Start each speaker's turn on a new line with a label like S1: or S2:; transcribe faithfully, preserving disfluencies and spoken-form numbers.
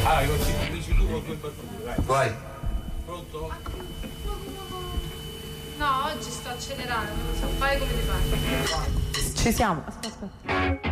S1: Ah, io ci dici tu con due battute, vai.
S2: Vai.
S1: Pronto?
S3: No, oggi sto accelerando, non lo so, fai come ti pare.
S4: Ci siamo. Aspetta, aspetta.